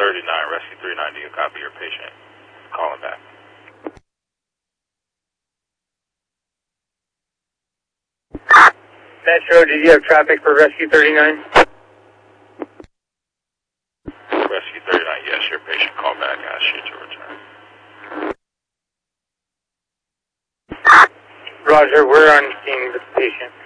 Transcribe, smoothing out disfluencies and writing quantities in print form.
39, Rescue 39, do you copy your patient? Calling back. Metro, did you have traffic for Rescue 39? Rescue 39, yes, your patient called back, asked you to return. Roger, we're on scene with the patient.